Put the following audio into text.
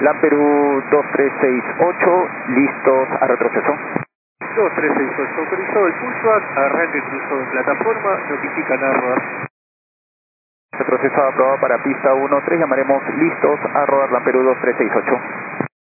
Lamperú 2368, listos a retroceso. 2368, autorizado el pulsar, arranque cruzado en plataforma, notifica Narva. Retroceso aprobado para pista 13, llamaremos listos a rodar Lamperú 2368.